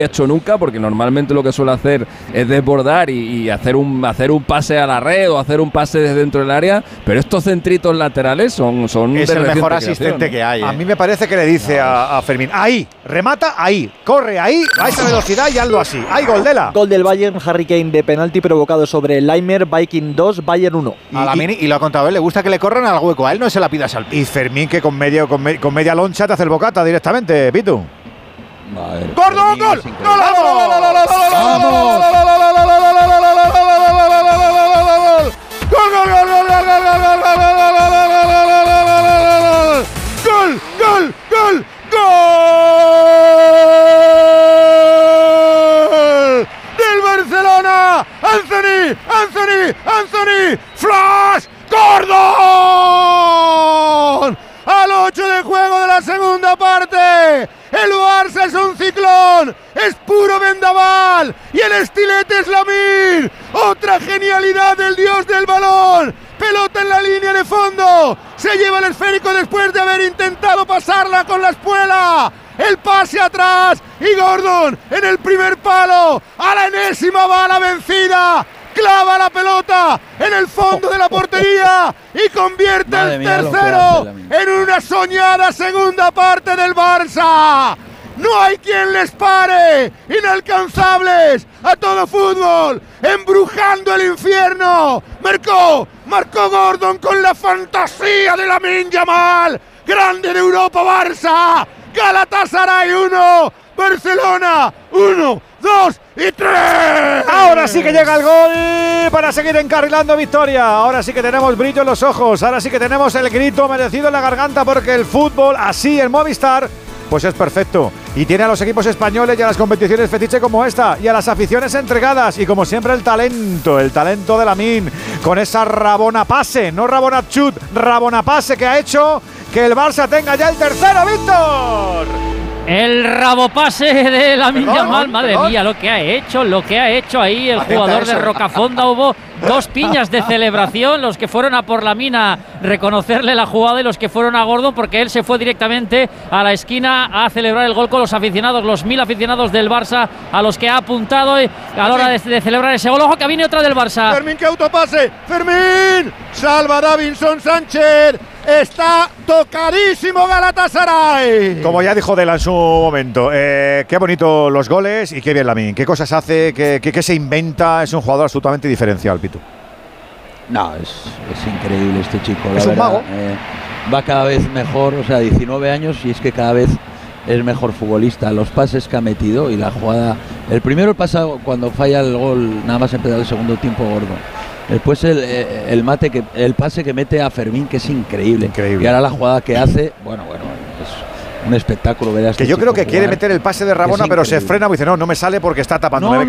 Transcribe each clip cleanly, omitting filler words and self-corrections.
hecho nunca, porque normalmente lo que suele hacer es desbordar y hacer un pase a la red o hacer un pase desde dentro del área, pero estos centritos laterales son es de el mejor creación, asistente que hay. A mí me parece que le dice a Fermín, ahí, remata ahí, corre ahí, a esa velocidad y hazlo así. ¡Ay, gol de la! Gol del Bayern, Harry Kane de penalti provocado sobre el Leimer, Viking 2, Bayern 1. Y lo ha contado él, le gusta que le corran al hueco, a él no se la pidas al piso. Y Fermín que con media loncha te hace el bocata directamente, Pitu. ¡Gordon, gol! ¡Del Barcelona! ¡Anthony! ¡Flash! ¡Gordon! Al 8 de juego de la segunda parte. El Barça es un ciclón, es puro vendaval y el estilete es Lamine. Otra genialidad del dios del balón. Pelota en la línea de fondo. Se lleva el esférico después de haber intentado pasarla con la espuela. El pase atrás y Gordon en el primer palo. A la enésima bala vencida. Clava la pelota en el fondo de la portería y convierte el tercero en una soñada segunda parte del Barça. No hay quien les pare. Inalcanzables a todo fútbol, embrujando el infierno. Marcó Gordon con la fantasía de Lamine Yamal. Grande de Europa, Barça. Galatasaray 1, Barcelona 1, 2 y 3. Ahora sí que llega el gol para seguir encarrilando victoria. Ahora sí que tenemos brillo en los ojos. Ahora sí que tenemos el grito merecido en la garganta, porque el fútbol así en Movistar pues es perfecto. Y tiene a los equipos españoles y a las competiciones fetiche como esta y a las aficiones entregadas. Y como siempre el talento de Lamine con esa rabona pase, no rabona chut, rabona pase que ha hecho que el Barça tenga ya el tercero, Víctor. El rabopase de Lamine Yamal, madre mía, lo que ha hecho ahí el jugador de Rocafonda. Hubo dos piñas de celebración, los que fueron a por Lamine a reconocerle la jugada y los que fueron a Gordon, porque él se fue directamente a la esquina a celebrar el gol con los aficionados, los 1000 aficionados del Barça a los que ha apuntado a la hora de celebrar ese gol. Ojo que viene otra del Barça. Fermín, que autopase, Fermín, salva Davinson Sánchez. Está tocadísimo Galatasaray. Como ya dijo Dela en su momento, qué bonito los goles y qué bien Lamine. Qué cosas hace, qué se inventa. Es un jugador absolutamente diferencial, Pitu. No, es increíble este chico. Es un mago. Va cada vez mejor, o sea, 19 años y es que cada vez es mejor futbolista. Los pases que ha metido y la jugada. El primero pasa cuando falla el gol, nada más empezar el segundo tiempo, Gordo. Después el pase que mete a Fermín, que es increíble. Y ahora la jugada que hace, bueno, es un espectáculo ver a este que yo creo que jugar. quiere meter el pase de Rabona, pero se frena y dice, no me sale porque está tapando. No,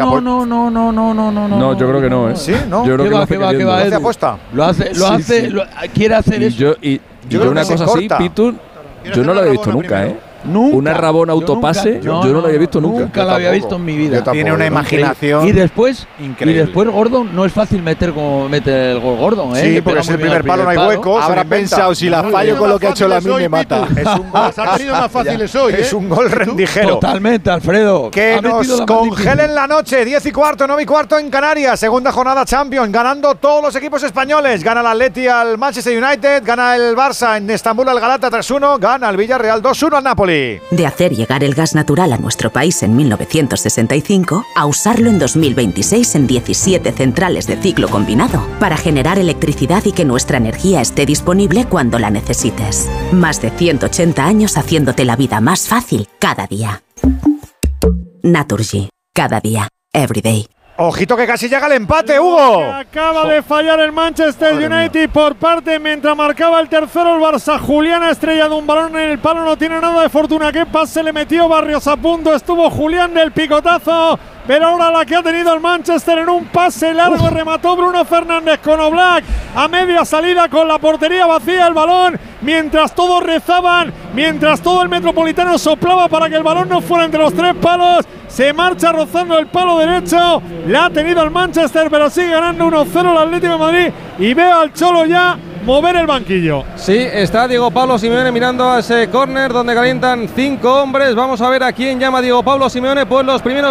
No, yo creo que no, ¿eh? ¿Sí? ¿No? Yo creo que lo hace aposta. Lo hace, quiere hacer eso. Yo una cosa así, Pitu, yo no lo había visto nunca, ¿eh? Nunca. Una rabona autopase, yo no lo había visto nunca. Nunca la había visto en mi vida. Tiene una imaginación y después increíble. Y después Gordon, no es fácil meter como mete el gol Gordon, Sí, porque es el primer palo, no hay huecos. Habrá pensado, si la fallo con lo que ha hecho Lamine me mata. Es un gol, ha tenido más fáciles hoy, es un gol rendijero. Totalmente, Alfredo. Que nos congelen la noche, 10:15, 9:15 en Canarias. Segunda jornada Champions, ganando todos los equipos españoles. Gana el Atleti al Manchester United, gana el Barça en Estambul al Galata 3-1, gana el Villarreal 2-1 al Napoli. De hacer llegar el gas natural a nuestro país en 1965 a usarlo en 2026 en 17 centrales de ciclo combinado para generar electricidad y que nuestra energía esté disponible cuando la necesites. Más de 180 años haciéndote la vida más fácil cada día. Naturgy. Cada día. Every day. Ojito que casi llega el empate, Hugo. Acaba de fallar el Manchester United por parte mientras marcaba el tercero el Barça. Julián ha estrellado un balón en el palo, no tiene nada de fortuna. ¿Qué pase le metió Barrios a punto? Estuvo Julián del picotazo, pero ahora la que ha tenido el Manchester en un pase largo. Remató Bruno Fernández con Oblak a media salida con la portería vacía el balón. Mientras todos rezaban, mientras todo el Metropolitano soplaba para que el balón no fuera entre los tres palos, se marcha rozando el palo derecho. La ha tenido el Manchester, pero sigue ganando 1-0 el Atlético de Madrid. Y veo al Cholo ya mover el banquillo. Sí, está Diego Pablo Simeone mirando a ese córner donde calientan 5 hombres. Vamos a ver a quién llama Diego Pablo Simeone, pues los primeros